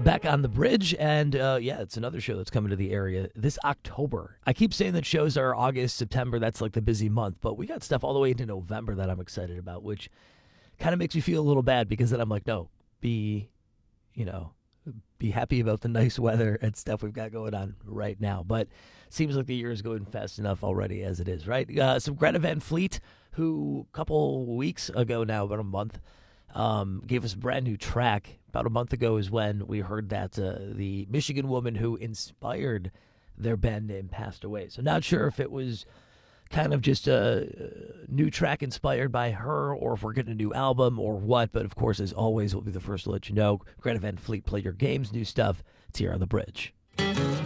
back on the bridge, and it's another show that's coming to the area this October. I keep saying that shows are August, September, that's like the busy month, but we got stuff all the way into November that I'm excited about, which kind of makes me feel a little bad because then I'm like, no, be happy about the nice weather and stuff we've got going on right now. But seems like the year is going fast enough already as it is, right? Some Greta Van Fleet, who a couple weeks ago now, about a month, gave us a brand new track. About a month ago is when we heard that the Michigan woman who inspired their band name passed away. So not sure if it was kind of just a new track inspired by her or if we're getting a new album or what. But of course, as always, we'll be the first to let you know. Greta Van Fleet, Play Your Games, new stuff. It's here on The Bridge.